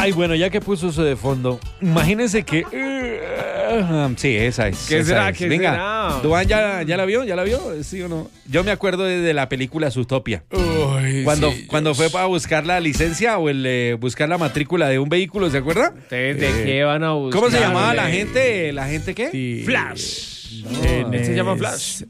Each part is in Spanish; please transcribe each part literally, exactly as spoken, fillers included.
Ay, bueno, ya que puso eso de fondo, imagínense que... Uh, sí, esa es. ¿Qué esa será? es. ¿Qué Venga, será? Duan, ¿ya, ¿ya la vio? ¿Ya la vio? ¿Sí o no? Yo me acuerdo de, de la película Zootopia. Uy, Cuando, sí, cuando Dios. fue para buscar la licencia o el eh, buscar la matrícula de un vehículo, ¿se acuerda? ¿Ustedes de Eh, qué van a buscar? ¿Cómo se llamaba la Eh, gente? ¿La gente qué? Sí. Flash. No, ¿Él se llama Flash?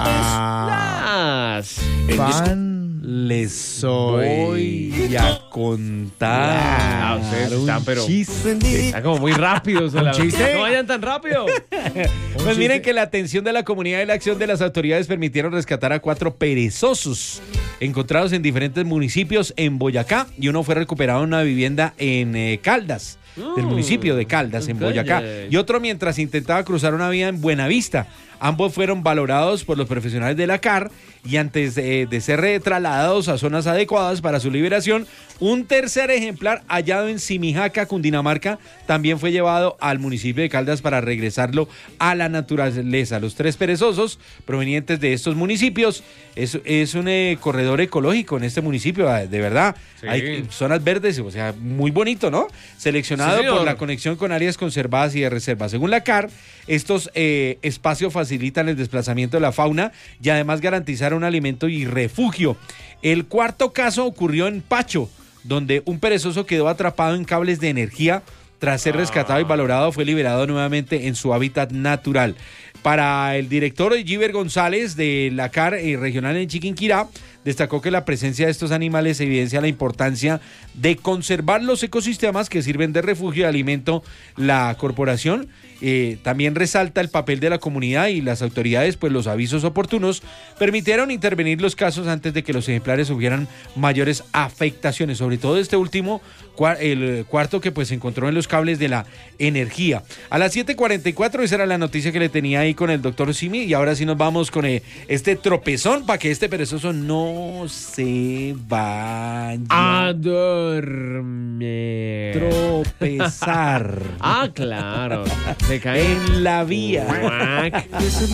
Ah, Flash. fan. Les Soy. voy a contar. Ah, ustedes están, pero... Están como muy rápidos. la- chiste? No vayan tan rápido. Pues miren que la atención de la comunidad y la acción de las autoridades permitieron rescatar a cuatro perezosos encontrados en diferentes municipios en Boyacá y uno fue recuperado en una vivienda en eh, Caldas, del Mm, municipio de Caldas, en ok. Boyacá, y otro mientras intentaba cruzar una vía en Buenavista. Ambos fueron valorados por los profesionales de la C A R y antes de, de ser eh, trasladados a zonas adecuadas para su liberación, un tercer ejemplar hallado en Simijaca, Cundinamarca, también fue llevado al municipio de Caldas para regresarlo a la naturaleza. Los tres perezosos provenientes de estos municipios es, es un eh, corredor ecológico en este municipio, de verdad. Sí. Hay zonas verdes, o sea, muy bonito, ¿no? Seleccionado Sí, señor. por la conexión con áreas conservadas y de reserva. Según la C A R, estos eh, espacios facilitan el desplazamiento de la fauna y además garantizar un alimento y refugio. El cuarto caso ocurrió en Pacho, donde un perezoso quedó atrapado en cables de energía. Tras ser rescatado y valorado, fue liberado nuevamente en su hábitat natural. Para el director Giver González de la C A R eh, regional en Chiquinquirá, destacó que la presencia de estos animales evidencia la importancia de conservar los ecosistemas que sirven de refugio y alimento. La corporación eh, también resalta el papel de la comunidad y las autoridades, pues los avisos oportunos permitieron intervenir los casos antes de que los ejemplares sufrieran mayores afectaciones, sobre todo este último, cua- el cuarto que pues se encontró en los cables de la energía. A las siete cuarenta y cuatro, esa era la noticia que le tenía ahí con el doctor Simi, y ahora sí nos vamos con eh, este tropezón para que este perezoso no se vaya A dormir. tropezar Ah, claro. Se cae en la vía. Guac.